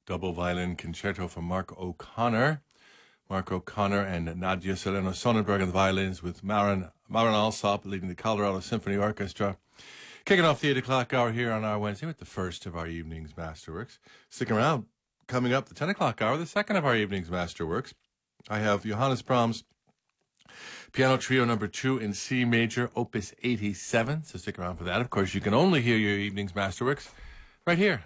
double violin concerto from Mark O'Connor. Mark O'Connor and Nadia Soleno Sonnenberg on the violins, with Marin Alsop leading the Colorado Symphony Orchestra. Kicking off the 8 o'clock hour here on our Wednesday with the first of our evening's Masterworks. Sticking around, coming up the 10 o'clock hour, the second of our evening's Masterworks. I have Johannes Brahms Piano Trio number 2 in C major, opus 87. So stick around for that. Of course, you can only hear your evening's Masterworks right here